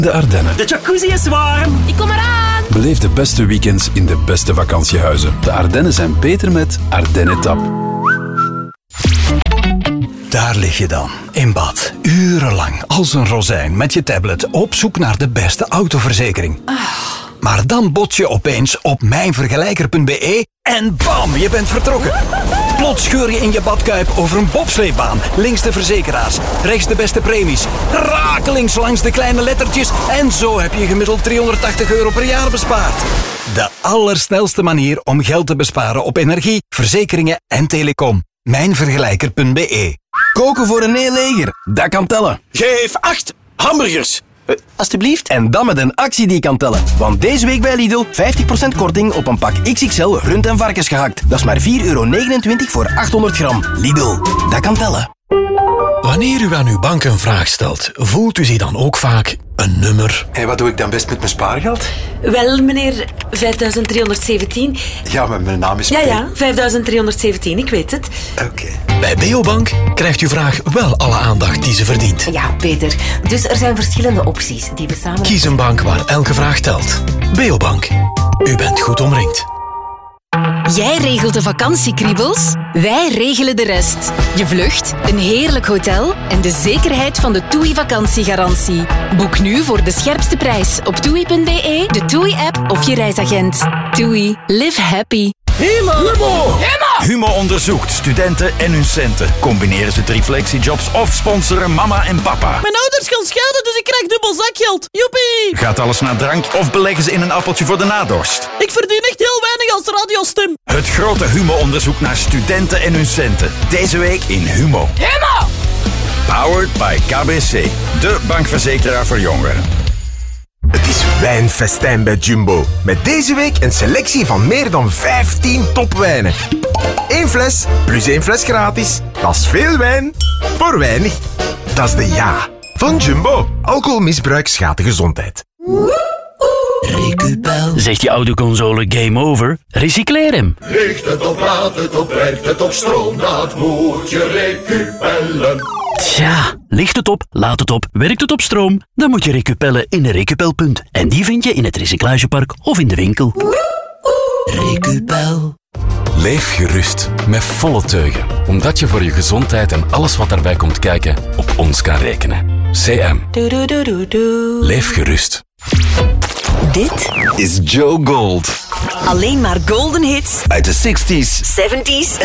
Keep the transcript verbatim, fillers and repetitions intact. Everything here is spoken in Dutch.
de Ardennen. De jacuzzi is warm. Ik kom eraan. Beleef de beste weekends in de beste vakantiehuizen. De Ardennen zijn beter met Ardennen Tap. Daar lig je dan, in bad, urenlang, als een rozijn, met je tablet, op zoek naar de beste autoverzekering. Ah. Maar dan bots je opeens op mijnvergelijker punt b e en bam, je bent vertrokken. Plots scheur je in je badkuip over een bobsleebaan. Links de verzekeraars, rechts de beste premies. Rakelings langs de kleine lettertjes. En zo heb je gemiddeld driehonderdtachtig euro per jaar bespaard. De allersnelste manier om geld te besparen op energie, verzekeringen en telecom. mijnvergelijker punt b e. Koken voor een heel leger, dat kan tellen. Geef acht hamburgers. Uh, alsjeblieft. En dan met een actie die kan tellen. Want deze week bij Lidl vijftig procent korting op een pak X X L rund- en varkensgehakt. Dat is maar vier euro negenentwintig voor achthonderd gram. Lidl, dat kan tellen. Wanneer u aan uw bank een vraag stelt, voelt u zich dan ook vaak een nummer? En wat doe ik dan best met mijn spaargeld? Wel, meneer, vijfduizend driehonderdzeventien. Ja, maar mijn naam is... Ja, ja, vijfduizend driehonderdzeventien, ik weet het. Oké. Okay. Bij Beobank krijgt uw vraag wel alle aandacht die ze verdient. Ja, Peter. Dus er zijn verschillende opties die we samen... Kies een bank waar elke vraag telt. Beobank. U bent goed omringd. Jij regelt de vakantiekriebels, wij regelen de rest. Je vlucht, een heerlijk hotel en de zekerheid van de TUI vakantiegarantie. Boek nu voor de scherpste prijs op toei punt b e, de TUI-app of je reisagent. TUI. Live happy. Humo! Humo! Humo onderzoekt studenten en hun centen. Combineren ze drie flexijobs of sponsoren mama en papa? Mijn ouders gaan scheiden, dus ik krijg dubbel zakgeld. Joepie! Gaat alles naar drank of beleggen ze in een appeltje voor de nadorst? Ik verdien echt heel weinig als radiostem. Het grote Humo-onderzoek naar studenten en hun centen. Deze week in Humo. Humo! Powered by K B C, de bankverzekeraar voor jongeren. Het is wijnfestijn bij Jumbo. Met deze week een selectie van meer dan vijftien topwijnen. Eén fles plus één fles gratis. Dat is veel wijn voor weinig. Dat is de ja van Jumbo. Alcoholmisbruik schaadt de gezondheid. Recupel. Zegt je autoconsole game over? Recycleer hem. Ligt het op, laat het op, werkt het op stroom, dat moet je recupellen. Tja, ligt het op, laat het op, werkt het op stroom? Dan moet je recupellen in een recupelpunt. En die vind je in het recyclagepark of in de winkel. Recupel. Leef gerust, met volle teugen. Omdat je voor je gezondheid en alles wat daarbij komt kijken op ons kan rekenen. C M. Leef gerust. Dit is Joe Gold. Alleen maar golden hits uit de zestig's, zeventig's